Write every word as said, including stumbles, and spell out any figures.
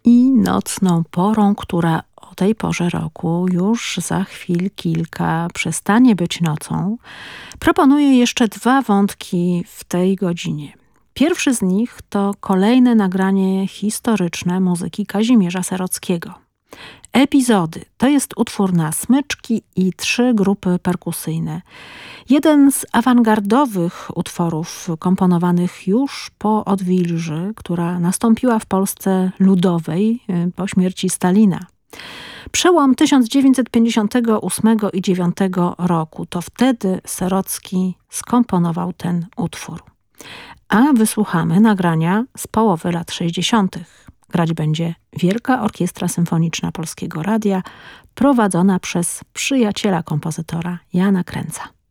i nocną porą, która o tej porze roku już za chwil kilka przestanie być nocą, proponuję jeszcze dwa wątki w tej godzinie. Pierwszy z nich to kolejne nagranie historyczne muzyki Kazimierza Serockiego. Epizody to jest utwór na smyczki i trzy grupy perkusyjne. Jeden z awangardowych utworów komponowanych już po odwilży, która nastąpiła w Polsce ludowej po śmierci Stalina. Przełom tysiąc dziewięćset pięćdziesiątego ósmego i dziewiątego roku. To wtedy Serocki skomponował ten utwór. A wysłuchamy nagrania z połowy lat sześćdziesiątych. Grać będzie Wielka Orkiestra Symfoniczna Polskiego Radia, prowadzona przez przyjaciela kompozytora Jana Kręca.